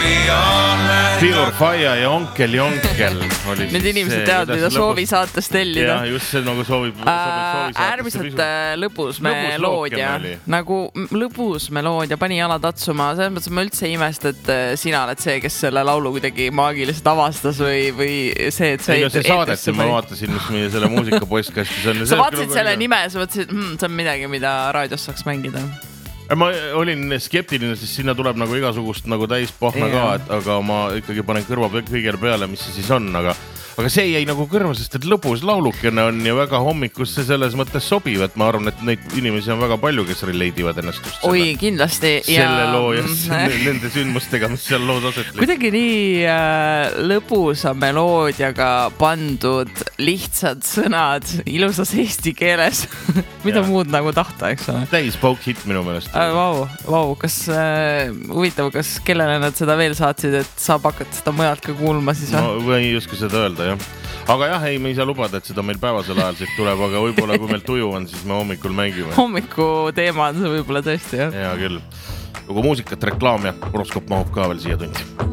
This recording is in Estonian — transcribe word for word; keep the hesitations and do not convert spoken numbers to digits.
Pure Fire ja Onkel Jonkel oli Need inimesed teavad, mida soovi saates tellida. Ja just see nagu soovib äärmiselt lõbus meloodia nagu lõbus meloodia pani jala tatsuma, selles mõttes ma üldse imest, et sina oled see, kes selle laulu kuidagi maagiliselt avastas või, või see, et sa ei see saadet, ma vaatasin, mis meie selle muusikapostkastis on. Sa vaatasid selle nime ja sa mõtlesid, hmm, see on midagi, mida raadios saaks mängida. Ma olin skeptiline, sest sinna tuleb nagu igasugust nagu täis pohna ka, et, aga ma ikkagi panen kõrva kõigele peale, mis see siis on, aga Aga see jäi nagu kõrva, sest et lõbus laulukene on ju väga hommikusse selles mõttes sobiv, et ma arvan, et neid inimesi on väga palju, kes releidivad ennast just selle, Oi, kindlasti. selle loo ja nende sündmustega, mis seal lood aset. Kuidagi nii äh, lõbusa meloodiaga pandud lihtsad sõnad ilusas eesti keeles. Mida ja. muud nagu tahta, eks ole? Täis pauk hit minu meelest. Äh, vau, vau, kas äh, huvitav, kas kellele nad seda veel saatsid, et saab hakata seda mõjalt ka kuulma siis? No, või ei oska seda öelda. Jah. Aga jah, ei, me ei saa lubada, et seda meil päevasel ajal siit tuleb, aga võib-olla kui meil tuju on, siis me hommikul mängime. Hommiku teema on see võib-olla tõesti, jah. Jaa, küll. Kui muusikat, reklaam ja horoskoop mahub ka veel siia tundi.